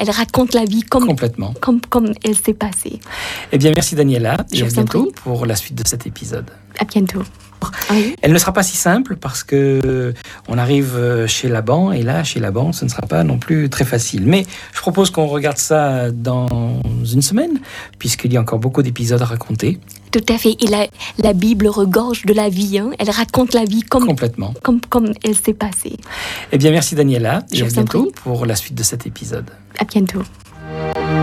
elle raconte la vie complètement comme elle s'est passée. Eh bien, merci Daniela, et à Je vous en bientôt prie. pour la suite de cet épisode. À bientôt. Oui. Elle ne sera pas si simple parce que on arrive chez Laban et là, chez Laban, ce ne sera pas non plus très facile. Mais je propose qu'on regarde ça dans une semaine, puisqu'il y a encore beaucoup d'épisodes à raconter. Tout à fait. Et la Bible regorge de la vie. Elle raconte la vie Complètement. comme elle s'est passée. Eh bien, merci Daniela, et Je à vous en bientôt prie. pour la suite de cet épisode. À bientôt.